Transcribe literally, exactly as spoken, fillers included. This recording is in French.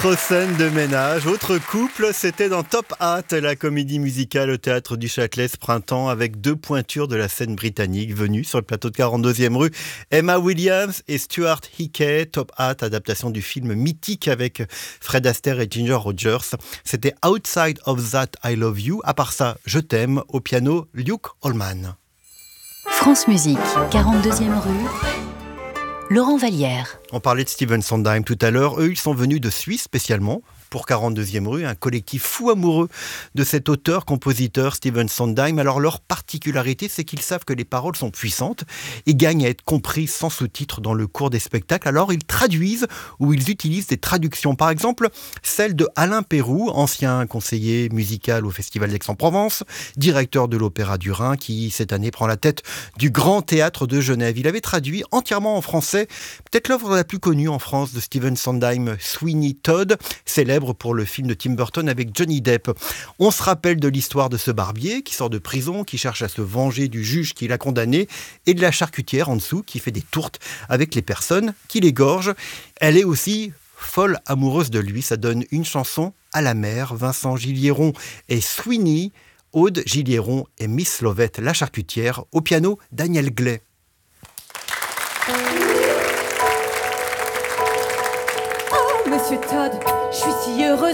Autre scène de ménage, autre couple, c'était dans Top Hat, la comédie musicale au théâtre du Châtelet ce printemps, avec deux pointures de la scène britannique venues sur le plateau de quarante-deuxième rue, Emma Williams et Stuart Hickey. Top Hat, adaptation du film mythique avec Fred Astaire et Ginger Rogers. C'était Outside of That I Love You. À part ça, Je t'aime, au piano, Luke Holman. France Musique, quarante-deuxième rue, Laurent Vallière. On parlait de Stephen Sondheim tout à l'heure. Eux, ils sont venus de Suisse spécialement pour quarante-deuxième rue, un collectif fou amoureux de cet auteur-compositeur Stephen Sondheim. Alors leur particularité, c'est qu'ils savent que les paroles sont puissantes et gagnent à être comprises sans sous-titres dans le cours des spectacles. Alors ils traduisent ou ils utilisent des traductions. Par exemple, celle de Alain Pérou, ancien conseiller musical au Festival d'Aix-en-Provence, directeur de l'Opéra du Rhin, qui cette année prend la tête du Grand Théâtre de Genève. Il avait traduit entièrement en français, peut-être l'œuvre la plus connue en France de Stephen Sondheim, Sweeney Todd, célèbre pour le film de Tim Burton avec Johnny Depp. On se rappelle de l'histoire de ce barbier qui sort de prison, qui cherche à se venger du juge qui l'a condamné, et de la charcutière en dessous qui fait des tourtes avec les personnes qui l'égorgent. Elle est aussi folle amoureuse de lui. Ça donne une chanson à la mer. Vincent Gilliéron et Sweeney, Aude Gilliéron et Miss Lovette, la charcutière, au piano Daniel Glay. Monsieur Todd, je suis si heureuse